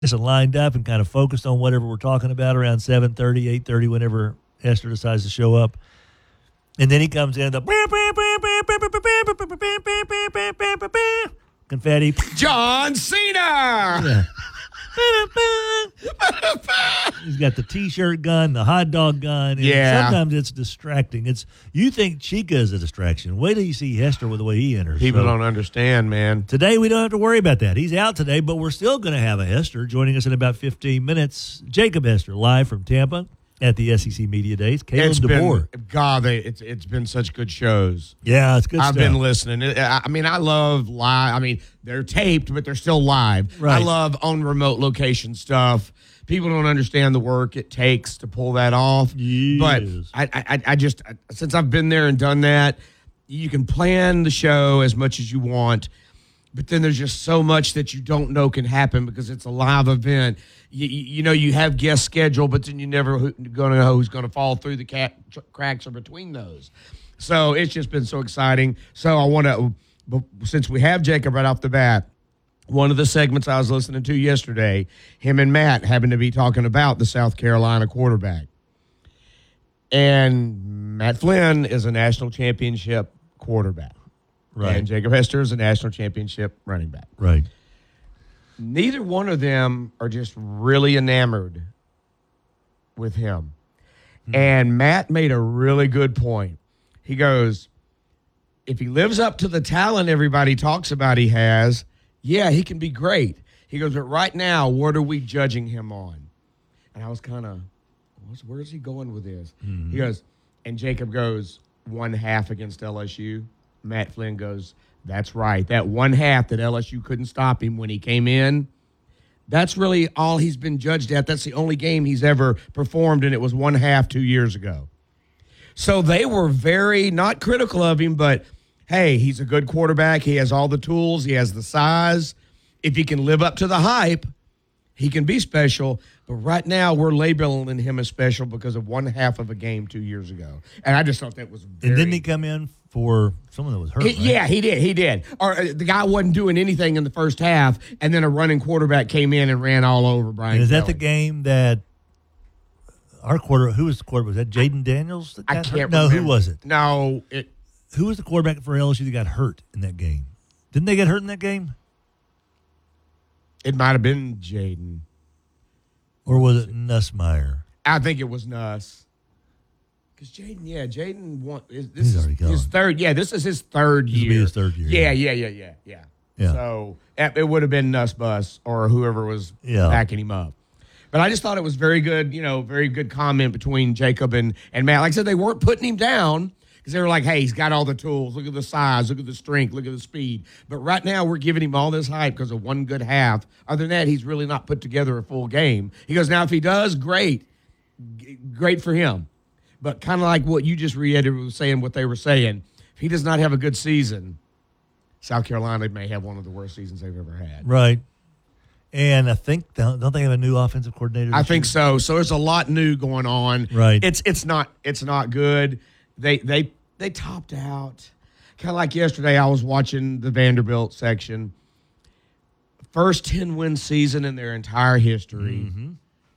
Just lined up and kind of focused on whatever we're talking about around 7:30, 8:30, whenever Hester decides to show up. And then he comes in, the confetti. John Cena! Yeah. He's got the T-shirt gun, the hot dog gun. And sometimes it's distracting. You think Chica is a distraction. Wait till you see Hester with the way he enters. People don't understand, man. Today, we don't have to worry about that. He's out today, but we're still going to have a Hester joining us in about 15 minutes. Jacob Hester, live from Tampa at the SEC Media Days. Caleb DeBoer. It's been such good shows. Yeah, it's good I've stuff. been listening. I love live. I mean, they're taped, but they're still live. Right. I love on remote location stuff. People don't understand the work it takes to pull that off. Yes. But I just, since I've been there and done that, you can plan the show as much as you want, but then there's just so much that you don't know can happen because it's a live event. You know, you have guests scheduled, but then you never going to know who's going to fall through the cracks or between those. So it's just been so exciting. So I want to, since we have Jacob right off the bat, one of the segments I was listening to yesterday, him and Matt happened to be talking about the South Carolina quarterback. And Matt Flynn is a national championship quarterback. Right. And Jacob Hester is a national championship running back. Right. Neither one of them are just really enamored with him. And Matt made a really good point. He goes, if he lives up to the talent everybody talks about he has, yeah, he can be great. He goes, but right now, what are we judging him on? And I was kind of, where's he going with this? Mm-hmm. He goes, and Jacob goes, 1/2 against LSU. Matt Flynn goes, that's right. That 1/2 that LSU couldn't stop him when he came in, that's really all he's been judged at. That's the only game he's ever performed, and it was 1/2 2 years ago. So they were very not critical of him, but, hey, he's a good quarterback. He has all the tools. He has the size. If he can live up to the hype, he can be special. But right now we're labeling him as special because of 1/2 of a game 2 years ago. And I just thought that was very... And didn't he come in for someone that was hurt, right? Yeah, he did. Or the guy wasn't doing anything in the first half, and then a running quarterback came in and ran all over Brian And is that Kelly. the game that who was the quarterback? Was that Jaden Daniels that got I can't hurt? remember. No, who was it? No. Who was the quarterback for LSU that got hurt in that game? Didn't they get hurt in that game? It might have been Jaden. Or was it Nussmeier? I think it was Nuss. Because Jaden won. This He's is already gone. his third. Yeah, this is his third This will year. be his third year. Yeah. Yeah. So it would have been Nuss Bus or whoever was Yeah. backing him up. But I just thought it was very good, very good comment between Jacob and Matt. Like I said, they weren't putting him down because they were like, hey, he's got all the tools. Look at the size. Look at the strength. Look at the speed. But right now we're giving him all this hype because of one good half. Other than that, he's really not put together a full game. He goes, now if he does, great. Great for him. But kind of like what you just reiterated was saying, what they were saying, if he does not have a good season, South Carolina may have one of the worst seasons they've ever had. Right. And I think, don't they have a new offensive coordinator? I think so. So there's a lot new going on. Right. It's not good. They topped out. Kind of like yesterday, I was watching the Vanderbilt section. First 10-win season in their entire history. Mm-hmm.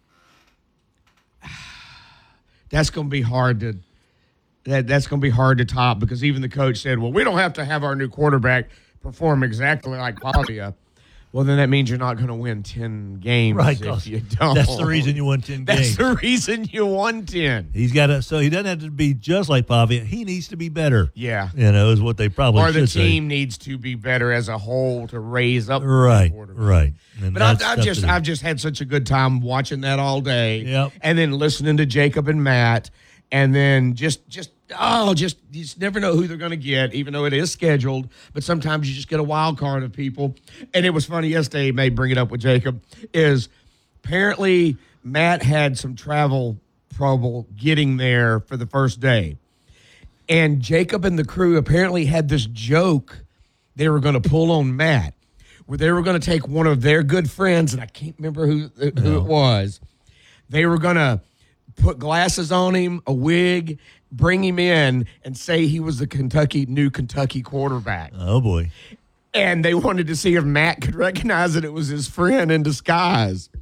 That's going to be hard to that's going to be hard to top because even the coach said, well, we don't have to have our new quarterback perform exactly like Pavia. Well, then that means you're not going to win 10 games if you don't. That's the reason you won 10 games. That's the reason you won 10. He's got so he doesn't have to be just like Pavia. He needs to be better. Yeah. Is what they probably should say. Or the team say. needs to be better as a whole to raise up right, the quarterback. Right. And but I've just had such a good time watching that all day. Yep. And then listening to Jacob and Matt. And then you just never know who they're going to get, even though it is scheduled. But sometimes you just get a wild card of people. And it was funny yesterday, may bring it up with Jacob, is apparently Matt had some travel trouble getting there for the first day. And Jacob and the crew apparently had this joke they were going to pull on Matt, where they were going to take one of their good friends, and I can't remember who it was. They were going to put glasses on him, a wig, bring him in, and say he was the new Kentucky quarterback. Oh, boy. And they wanted to see if Matt could recognize that it was his friend in disguise.